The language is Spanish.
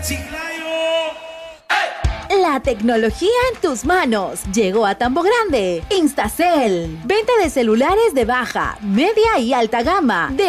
La tecnología en tus manos llegó a Tambo Grande. Instacel. Venta de celulares de baja, media y alta gama. De